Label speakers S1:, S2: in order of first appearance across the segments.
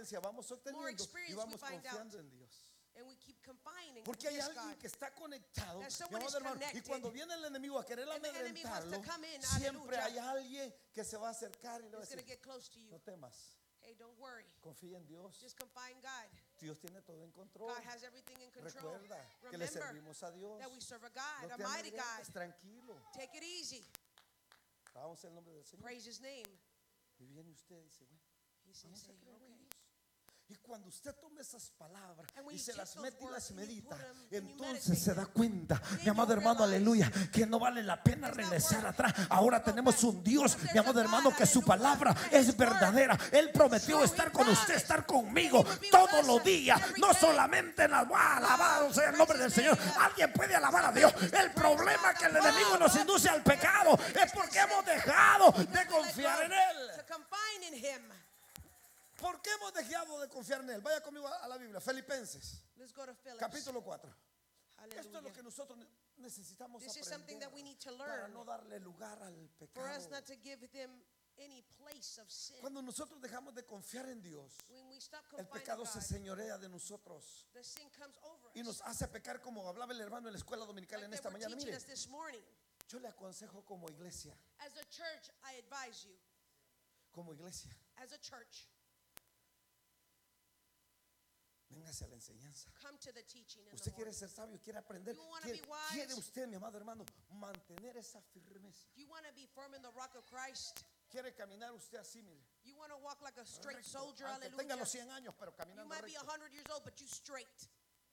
S1: experiencia vamos obteniendo y
S2: experience
S1: vamos
S2: we find
S1: confiando en Dios.
S2: And we keep confiding
S1: Porque hay
S2: in
S1: alguien
S2: God.
S1: que está conectado,
S2: That
S1: mi
S2: someone
S1: amado
S2: is
S1: hermano, y
S2: connected.
S1: cuando viene el enemigo a querer
S2: And the enemy wants to
S1: amedrentarlo,
S2: come in,
S1: siempre hay
S2: hallelujah.
S1: alguien que se va a acercar y le va a
S2: It's going to
S1: decir,
S2: get close to you.
S1: no temas,
S2: Hey, don't worry.
S1: confía en Dios.
S2: Just confide in God.
S1: Dios tiene todo en control.
S2: God has everything in control.
S1: Recuerda que le
S2: Remember
S1: servimos a Dios.
S2: that we serve a God,
S1: No
S2: a
S1: te
S2: mighty God.
S1: amedrentes, tranquilo.
S2: Take it easy.
S1: Vamos en el nombre del Señor.
S2: Praise His name.
S1: Y viene usted y dice, bueno,
S2: He says,
S1: vamos a
S2: hey,
S1: creer en
S2: okay.
S1: Dios. Y cuando usted toma esas palabras
S2: And when
S1: y
S2: you
S1: se
S2: take
S1: las
S2: those
S1: mete y
S2: words
S1: las
S2: and you
S1: medita,
S2: put them and you
S1: entonces
S2: meditate
S1: se da cuenta,
S2: then
S1: mi amado
S2: you
S1: hermano,
S2: realize
S1: aleluya, que no vale la pena
S2: it's not
S1: regresar
S2: worth
S1: atrás. Ahora
S2: go
S1: tenemos
S2: back.
S1: un Dios,
S2: But there's
S1: mi amado
S2: a
S1: hermano,
S2: God,
S1: que su
S2: hallelujah,
S1: palabra
S2: that
S1: es
S2: His
S1: verdadera. Él prometió
S2: true.
S1: estar
S2: He
S1: con usted,
S2: promised
S1: estar
S2: that
S1: conmigo
S2: He would be
S1: todos
S2: with us
S1: los días,
S2: every
S1: no
S2: day.
S1: solamente en las alabado sea el nombre del Señor. Alguien puede alabar a Dios. El problema es que el enemigo nos induce al pecado es porque hemos dejado de confiar en Él.
S2: To confide in Him.
S1: ¿Por qué hemos dejado de confiar en Él? Vaya conmigo a la Biblia, Filipenses,
S2: Let's go to Phillips.
S1: capítulo 4. Esto es lo
S2: Hallelujah.
S1: que nosotros necesitamos
S2: This is something
S1: aprender
S2: that we need to
S1: para
S2: learn
S1: no darle lugar al
S2: for us
S1: pecado.
S2: not to give them any place of sin.
S1: Cuando nosotros dejamos de confiar en Dios,
S2: When we stop
S1: el
S2: confiding in
S1: pecado se
S2: God,
S1: señorea de nosotros
S2: the sin comes over
S1: y
S2: us.
S1: nos hace pecar, como hablaba el hermano en la escuela dominical
S2: Like
S1: en
S2: they
S1: esta
S2: were
S1: mañana.
S2: teaching
S1: Mire,
S2: us this morning.
S1: yo le aconsejo como iglesia,
S2: As a church, I advise you,
S1: como iglesia,
S2: as a church,
S1: véngase a la enseñanza.
S2: come to the teaching in the
S1: Usted quiere
S2: morning.
S1: ser sabio, quiere aprender,
S2: You wanna
S1: quiere,
S2: be wise?
S1: quiere usted, mi amado hermano, mantener esa firmeza.
S2: You want to be firm in the rock of Christ.
S1: Quiere caminar usted así, mire,
S2: You want to walk like a straight
S1: recto,
S2: soldier.
S1: aunque tenga
S2: Hallelujah.
S1: los 100 años, pero
S2: You
S1: caminando
S2: might be
S1: recto.
S2: 100 years old, but you straight.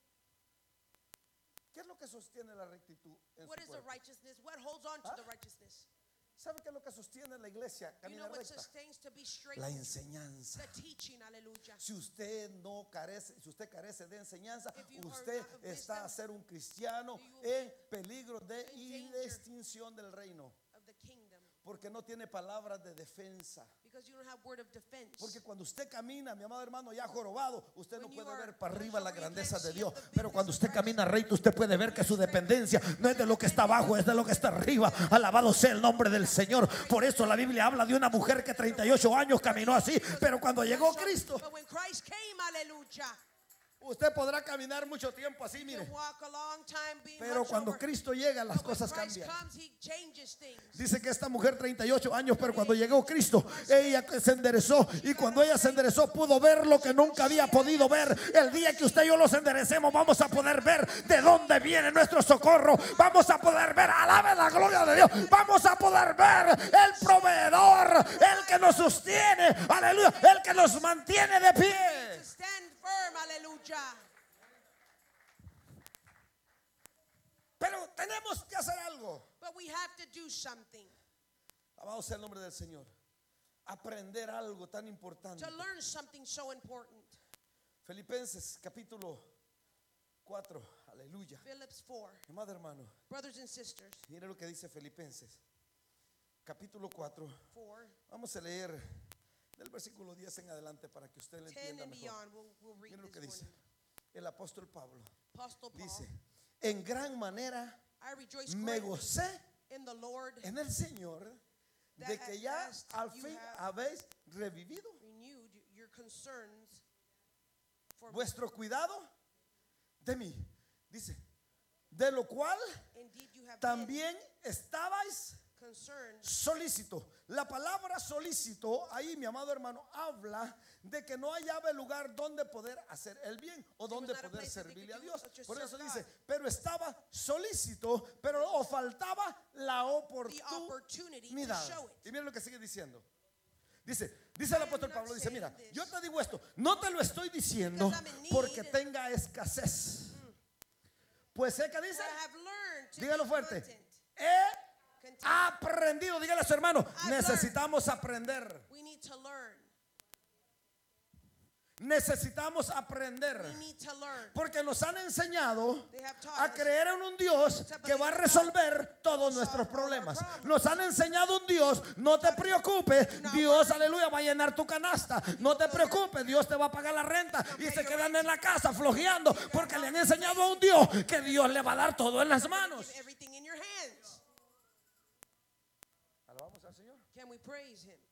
S1: ¿Qué es lo que sostiene la rectitud en
S2: What
S1: su
S2: is the
S1: cuerpo?
S2: righteousness? What holds on to
S1: ¿Ah?
S2: the righteousness?
S1: ¿Sabe qué es lo que sostiene la iglesia?
S2: You
S1: Camina
S2: know what
S1: recta.
S2: sustains to be straight?
S1: La enseñanza.
S2: The teaching. Hallelujah.
S1: Si usted no carece, si usted carece de enseñanza,
S2: If you are
S1: usted
S2: not of
S1: está
S2: wisdom,
S1: a ser un cristiano
S2: you will
S1: en peligro de
S2: in danger
S1: extinción del reino,
S2: Of the kingdom.
S1: porque no tiene palabras de defensa.
S2: Because you don't have word of defense.
S1: Porque cuando usted camina, mi amado hermano, ya jorobado, usted no
S2: When
S1: puede
S2: you are
S1: ver para arriba la
S2: sure you
S1: grandeza
S2: can't
S1: de
S2: see
S1: Dios.
S2: the
S1: Pero
S2: bigness
S1: cuando
S2: of
S1: usted
S2: Christ.
S1: camina recto, usted puede ver que su dependencia no es de lo que está abajo, es de lo que está arriba. Alabado sea el nombre del Señor. Por eso la Biblia habla de una mujer que 38 años caminó así, pero cuando llegó Cristo,
S2: But when Christ came, hallelujah,
S1: usted podrá caminar mucho tiempo así,
S2: you
S1: mire.
S2: walk a long time being
S1: Pero
S2: much
S1: cuando
S2: over.
S1: Cristo llega, las
S2: But when
S1: cosas
S2: Christ
S1: cambian.
S2: comes, He changes things.
S1: Dice que esta mujer 38 años, pero cuando llegó Cristo, ella se enderezó. Y cuando ella se enderezó, pudo ver lo que nunca había podido ver. El día que usted y yo los enderecemos, vamos a poder ver de dónde viene nuestro socorro. Vamos a poder ver, alabe la gloria de Dios. Vamos a poder ver el proveedor, el que nos sostiene, aleluya, el que nos mantiene de
S2: To
S1: pie.
S2: stand firm, hallelujah.
S1: Pero tenemos que hacer algo.
S2: But we have to do something.
S1: Alabado sea el nombre del Señor. Aprender algo tan importante.
S2: To learn something so important.
S1: Filipenses capítulo 4, aleluya.
S2: Philippians 4.
S1: Amado hermano,
S2: Brothers and sisters,
S1: mire lo que dice Filipenses capítulo 4.
S2: 4,
S1: Vamos a leer del versículo 10 en adelante para que usted lo
S2: 10
S1: entienda
S2: and
S1: mejor.
S2: beyond. We'll read
S1: Mire lo que
S2: this
S1: dice
S2: morning.
S1: el apóstol Pablo.
S2: Apostle Paul,
S1: Dice, en gran manera
S2: I rejoice
S1: me
S2: greatly
S1: gocé
S2: in the Lord,
S1: en el Señor de que ya al fin habéis revivido
S2: renewed your concerns for me.
S1: vuestro cuidado de mí. Dice, de lo cual
S2: Indeed, you have been
S1: también estabais
S2: concerned.
S1: solícito. La palabra solícito, ahí mi amado hermano, habla de que no hallaba lugar donde poder hacer el bien o donde
S2: not a
S1: poder
S2: place that they
S1: servirle a
S2: could do
S1: Dios.
S2: such as
S1: Por eso
S2: serve
S1: dice,
S2: God.
S1: pero estaba solícito, pero o faltaba la
S2: The opportunity to
S1: oportunidad.
S2: show it.
S1: Y miren lo que sigue diciendo. Dice el apóstol
S2: not
S1: Pablo, dice,
S2: saying
S1: mira,
S2: this
S1: yo te digo esto, no te lo estoy diciendo
S2: because I'm in need.
S1: porque tenga escasez. Pues sé que dice,
S2: For I have learned to
S1: dígalo
S2: be
S1: fuerte,
S2: content.
S1: he
S2: Content.
S1: aprendido, dígale a su hermano,
S2: I've
S1: necesitamos aprender.
S2: We need to learn.
S1: Necesitamos aprender.
S2: We need to learn.
S1: Porque nos han enseñado
S2: They have taught
S1: a
S2: us
S1: creer en un Dios que va a resolver todos nuestros problemas. Nos han enseñado un Dios, no te preocupes, Dios, aleluya, va a llenar tu canasta. No te preocupes, Dios te va a pagar la renta. Y se quedan en la casa flojeando porque le han enseñado a un Dios que Dios le va a dar todo en las manos.
S2: Give everything in your hands.
S1: Alabamos al Señor.
S2: Can we praise Him?